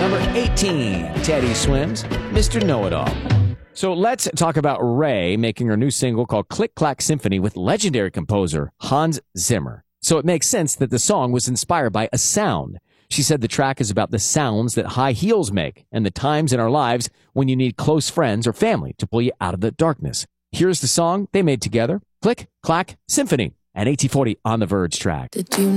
Number 18, Teddy Swims, Mr. Know-It-All. So let's talk about Ray making her new single called Click Clack Symphony with legendary composer Hans Zimmer. So it makes sense that the song was inspired by a sound. She said the track is about the sounds that high heels make and the times in our lives when you need close friends or family to pull you out of the darkness. Here's the song they made together, Click Clack Symphony, at 1840 on the Verge track. Did you